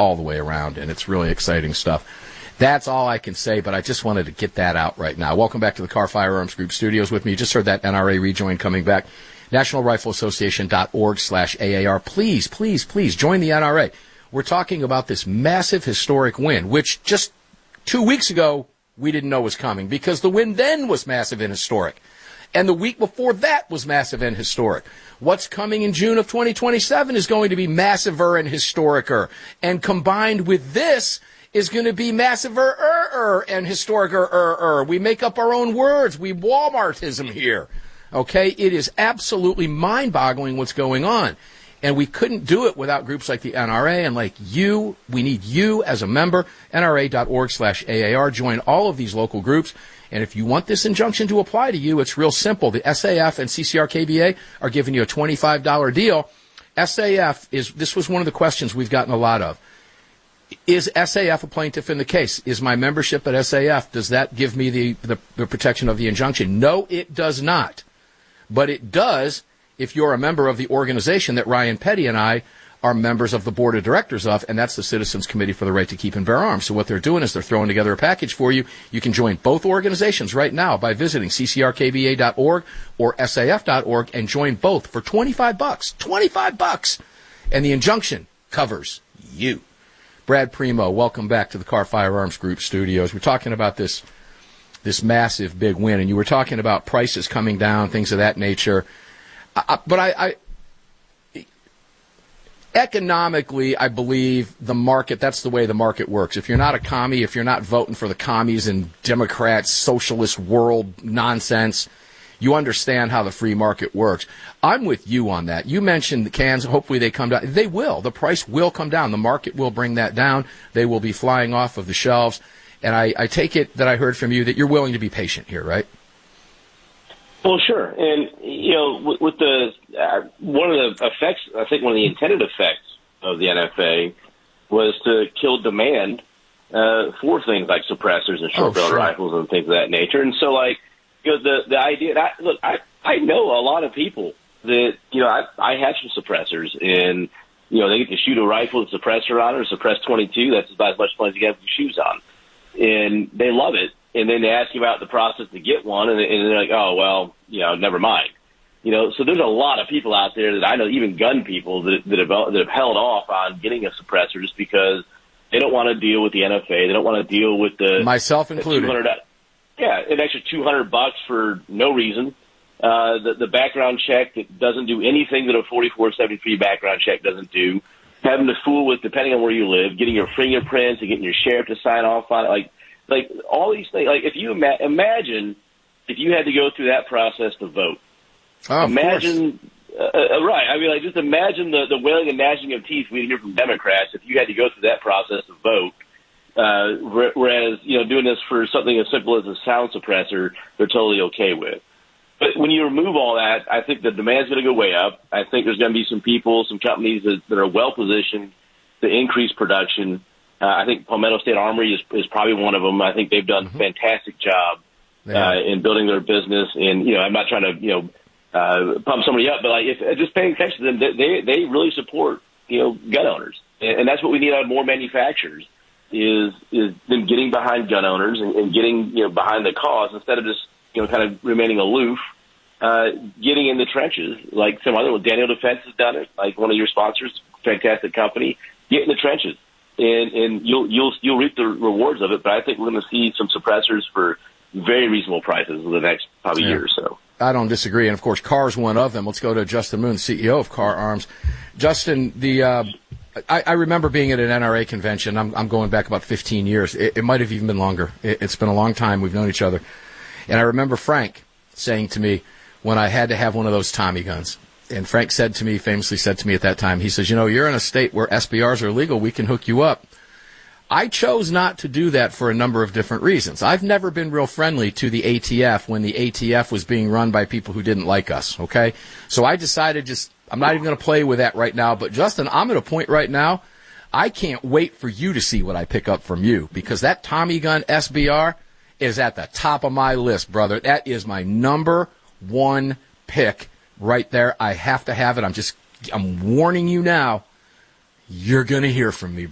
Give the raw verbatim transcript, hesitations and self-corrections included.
all the way around, and it's really exciting stuff. That's all I can say, but I just wanted to get that out right now. Welcome back to the Kahr Firearms Group studios with me. You just heard that N R A rejoin coming back. National Rifle Association dot org slash A A R. Please, please, please join the N R A. We're talking about this massive historic win, which just two weeks ago we didn't know was coming because the win then was massive and historic. And the week before that was massive and historic. What's coming in June of twenty twenty-seven is going to be massiver and historicer. And combined with this is going to be massiver er, and historicer er, er. We make up our own words. We Walmartism here. Okay? It is absolutely mind-boggling what's going on. And we couldn't do it without groups like the N R A and like you. We need you as a member. N R A dot org slash A A R. Join all of these local groups. And if you want this injunction to apply to you, it's real simple. The S A F and C C R K B A are giving you a twenty-five dollars deal. S A F is, this was one of the questions we've gotten a lot of. Is S A F a plaintiff in the case? Is my membership at S A F, does that give me the, the, the protection of the injunction? No, it does not. But it does if you're a member of the organization that Ryan Petty and I are members of the board of directors of, and that's the Citizens Committee for the Right to Keep and Bear Arms. So what they're doing is they're throwing together a package for you. You can join both organizations right now by visiting C C R K B A dot org or S A F dot org and join both for twenty-five bucks. twenty-five bucks. And the injunction covers you. Brad Primo, welcome back to the Kahr Firearms Group studios. We're talking about this this massive big win, and you were talking about prices coming down, things of that nature. I, but I, I economically, I believe the market, that's the way the market works. If you're not a commie, if you're not voting for the commies and Democrats, socialist world nonsense, you understand how the free market works. I'm with you on that. You mentioned the cans. Hopefully they come down. They will. The price will come down. The market will bring that down. They will be flying off of the shelves. And I, I take it that I heard from you that you're willing to be patient here, right? Well, sure. And, you know, with, with the uh, one of the effects, I think one of the intended effects of the N F A was to kill demand uh, for things like suppressors and short-barreled oh, sure. rifles and things of that nature. And so, like, you know, the, the idea, I, look, I, I know a lot of people that, you know, I, I have some suppressors, and, you know, they get to shoot a rifle with a suppressor on it or suppress twenty-two. That's about as much fun as you get with your shoes on. And they love it. And then they ask you about the process to get one, and they're like, oh, well, you know, never mind. You know, so there's a lot of people out there that I know, even gun people, that, that, have, that have held off on getting a suppressor just because they don't want to deal with the N F A. They don't want to deal with the... Myself included. Yeah, an extra two hundred bucks for no reason. Uh, the, the background check that doesn't do anything that a forty-four seventy-three background check doesn't do. Having to fool with, depending on where you live, getting your fingerprints and getting your sheriff to sign off on it. Like, like all these things. Like, if you ima- imagine if you had to go through that process to vote. Oh, imagine, uh, uh, right. I mean, like, just imagine the, the wailing and gnashing of teeth we hear from Democrats if you had to go through that process to vote. Uh, whereas, you know, doing this for something as simple as a sound suppressor, they're totally okay with. But when you remove all that, I think the demand's going to go way up. I think there's going to be some people, some companies that, that are well-positioned to increase production. Uh, I think Palmetto State Armory is, is probably one of them. I think they've done mm-hmm. a fantastic job uh, in building their business. And, you know, I'm not trying to, you know, uh, pump somebody up, but like, if, just paying attention to them, they, they really support, you know, gun owners. And, and that's what we need out of more manufacturers. Is is them getting behind gun owners and, and getting, you know, behind the cause instead of just, you know, kind of remaining aloof, uh, getting in the trenches like some other one. Daniel Defense has done it, like one of your sponsors, fantastic company. Get in the trenches, and and you'll you'll you'll reap the rewards of it. But I think we're going to see some suppressors for very reasonable prices in the next probably yeah. year or so. I don't disagree, and of course, Kahr's one of them. Let's go to Justin Moon, C E O of Kahr Arms. Justin, the uh, I, I remember being at an N R A convention. I'm, I'm going back about fifteen years. It, it might have even been longer. It, it's been a long time. We've known each other. And I remember Frank saying to me when I had to have one of those Tommy guns. And Frank said to me, famously said to me at that time, he says, you know, you're in a state where S B Rs are illegal. We can hook you up. I chose not to do that for a number of different reasons. I've never been real friendly to the A T F when the A T F was being run by people who didn't like us, okay? So I decided just, I'm not even going to play with that right now. But, Justin, I'm at a point right now, I can't wait for you to see what I pick up from you, because that Tommy gun S B R is at the top of my list, brother. That is my number one pick right there. I have to have it. I'm just, I'm warning you now. You're going to hear from me,